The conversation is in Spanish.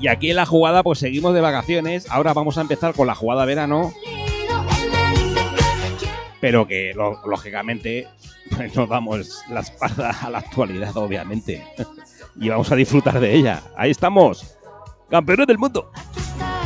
Y aquí en la jugada pues seguimos de vacaciones. Ahora vamos a empezar con la jugada verano. Pero que lógicamente pues, nos damos la espalda a la actualidad, obviamente. Y vamos a disfrutar de ella. Ahí estamos. Campeones del mundo.